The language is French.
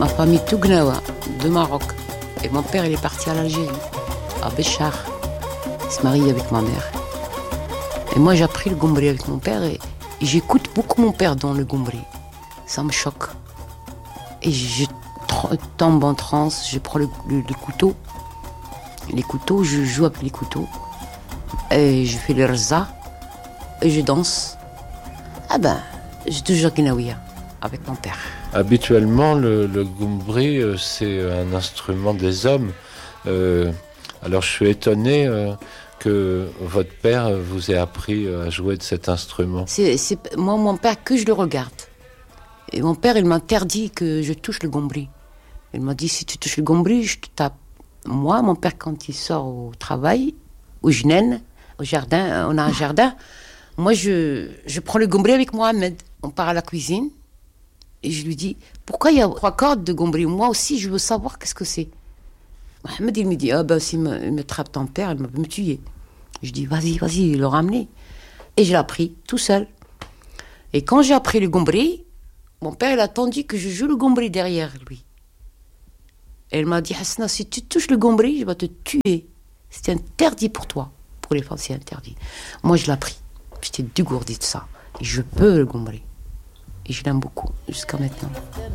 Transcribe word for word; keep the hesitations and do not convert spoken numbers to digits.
Ma famille tout gnawa, de Maroc. Et mon père, il est parti à l'Algérie, à Béchar. Il se marie avec ma mère. Et moi, j'ai appris le gombri avec mon père et, et j'écoute beaucoup mon père dans le gombri. Ça me choque. Et je tombe en transe, je prends le, le, le couteau. Les couteaux, je joue avec les couteaux. Et je fais le rza. Et je danse. Ah ben, j'ai toujours gnaouia avec mon père. Habituellement, le, le gombri, euh, c'est un instrument des hommes. Euh, alors, je suis étonné euh, que votre père vous ait appris à jouer de cet instrument. C'est, c'est moi, mon père, que je le regarde. Et mon père, il m'interdit que je touche le gombri. Il m'a dit, si tu touches le gombri, je te tape. Moi, mon père, quand il sort au travail, au Jnen, au jardin, on a un jardin, moi, je, je prends le gombri avec Mohamed. On part à la cuisine. Et je lui dis, pourquoi il y a trois cordes de gombri? Moi aussi, je veux savoir qu'est-ce que c'est. Mohamed, il me dit, ah ben, s'il me, il me trappe ton père, il va me tuer. Je dis, vas-y, vas-y, le ramener. Et je l'ai appris, tout seul. Et quand j'ai appris le gombri, mon père, il a attendu que je joue le gombri derrière lui. Et il m'a dit, Hassana, si tu touches le gombri, je vais te tuer. C'est interdit pour toi. Pour les femmes, c'est interdit. Moi, je l'ai appris. J'étais dégourdie de ça. Et je peux le gombri. Et je l'aime beaucoup, jusqu'à maintenant.